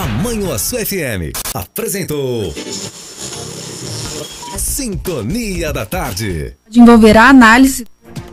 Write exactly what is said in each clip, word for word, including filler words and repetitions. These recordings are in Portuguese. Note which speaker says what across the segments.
Speaker 1: Manhuaçu F M apresentou Sintonia da Tarde.
Speaker 2: Envolverá a análise.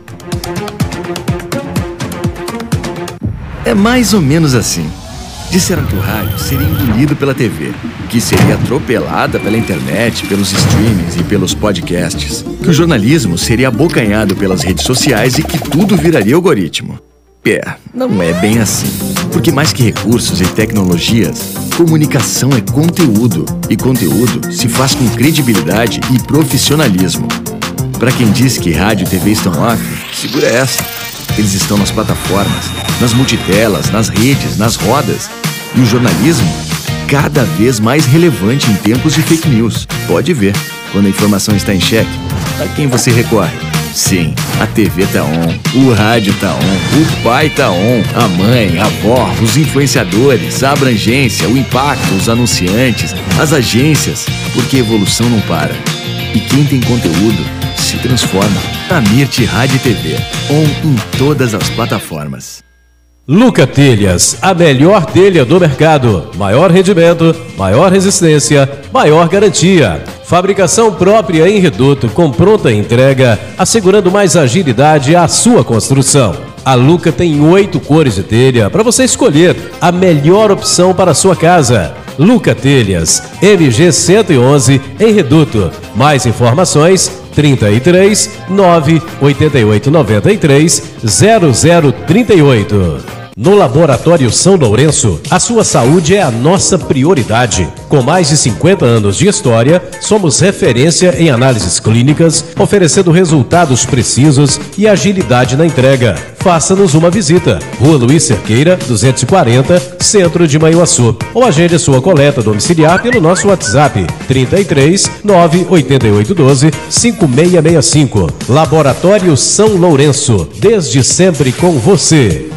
Speaker 3: É mais ou menos assim. Disseram que o rádio seria engolido pela T V, que seria atropelada pela internet, pelos streamings e pelos podcasts, que o jornalismo seria abocanhado pelas redes sociais e que tudo viraria algoritmo. É, não é bem assim. Porque mais que recursos e tecnologias, comunicação é conteúdo. E conteúdo se faz com credibilidade e profissionalismo. Para quem diz que rádio e T V estão off, segura essa. Eles estão nas plataformas, nas multitelas, nas redes, nas rodas. E o jornalismo, cada vez mais relevante em tempos de fake news. Pode ver, quando a informação está em xeque, a quem você recorre? Sim, a T V tá on, o rádio tá on, o pai tá on, a mãe, a avó, os influenciadores, a abrangência, o impacto, os anunciantes, as agências, porque a evolução não para. E quem tem conteúdo se transforma. A Mirte Rádio e T V, on em todas as plataformas.
Speaker 4: Luca Telhas, a melhor telha do mercado. Maior rendimento, maior resistência, maior garantia. Fabricação própria em reduto com pronta entrega, assegurando mais agilidade à sua construção. A Luca tem oito cores de telha para você escolher a melhor opção para a sua casa. Luca Telhas, M G cento e onze em reduto. Mais informações trinta e três, nove, oitenta e oito, noventa e três, zero zero trinta e oito. No Laboratório São Lourenço, a sua saúde é a nossa prioridade. Com mais de cinquenta anos de história, somos referência em análises clínicas, oferecendo resultados precisos e agilidade na entrega. Faça-nos uma visita. Rua Luiz Cerqueira, duzentos e quarenta, Centro de Manhuaçu. Ou agende sua coleta domiciliar pelo nosso WhatsApp trinta e três, nove, oitenta e oito, doze, cinco seis seis cinco. Laboratório São Lourenço, desde sempre com você.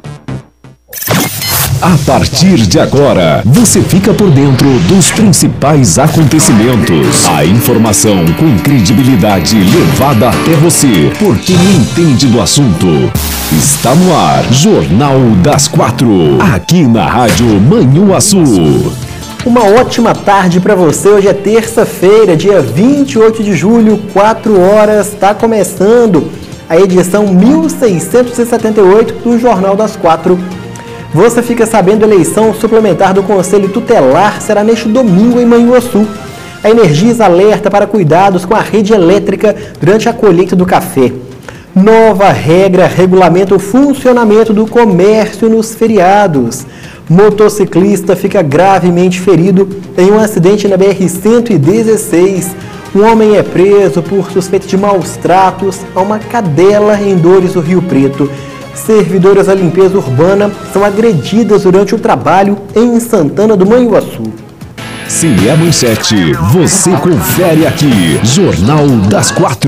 Speaker 5: A partir de agora, você fica por dentro dos principais acontecimentos. A informação com credibilidade levada até você, por quem entende do assunto. Está no ar, Jornal das Quatro, aqui na Rádio Manhuaçu.
Speaker 6: Uma ótima tarde para você. Hoje é terça-feira, dia vinte e oito de julho, quatro horas. Está começando a edição mil seiscentos e setenta e oito do Jornal das Quatro. Você fica sabendo, a eleição suplementar do Conselho Tutelar será neste domingo em Manhuaçu. A Energisa alerta para cuidados com a rede elétrica durante a colheita do café. Nova regra regulamenta o funcionamento do comércio nos feriados. Motociclista fica gravemente ferido em um acidente na B R cento e dezesseis. Um homem é preso por suspeita de maus tratos a uma cadela em Dores do Rio Preto. Servidoras da limpeza urbana são agredidas durante o trabalho em Santana do Manhuaçu.
Speaker 5: Se é manchete, você confere aqui, Jornal das Quatro.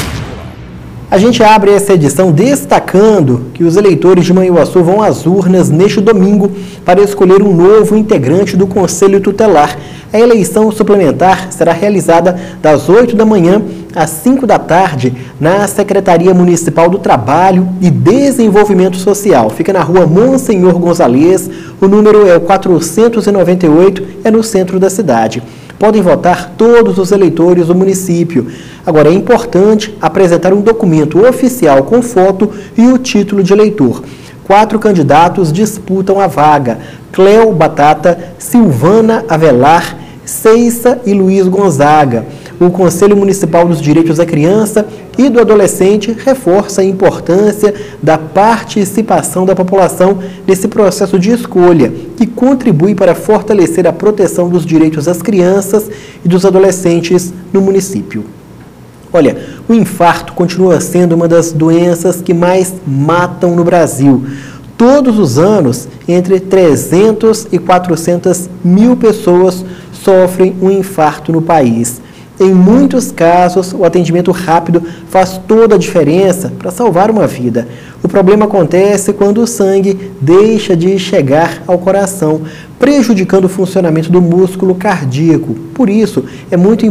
Speaker 6: A gente abre essa edição destacando que os eleitores de Manhuaçu vão às urnas neste domingo para escolher um novo integrante do Conselho Tutelar. A eleição suplementar será realizada das oito da manhã às cinco da tarde na Secretaria Municipal do Trabalho e Desenvolvimento Social. Fica na rua Monsenhor Gonzalez, o número é o quatrocentos e noventa e oito, é no centro da cidade. Podem votar todos os eleitores do município. Agora, é importante apresentar um documento oficial com foto e o título de eleitor. Quatro candidatos disputam a vaga: Cléo Batata, Silvana Avelar, Ceissa e Luiz Gonzaga. O Conselho Municipal dos Direitos da Criança e do Adolescente reforça a importância da participação da população nesse processo de escolha, que contribui para fortalecer a proteção dos direitos das crianças e dos adolescentes no município. Olha, o infarto continua sendo uma das doenças que mais matam no Brasil. Todos os anos, entre trezentas e quatrocentas mil pessoas sofrem um infarto no país. Em muitos casos, o atendimento rápido faz toda a diferença para salvar uma vida. O problema acontece quando o sangue deixa de chegar ao coração, prejudicando o funcionamento do músculo cardíaco. Por isso, é muito importante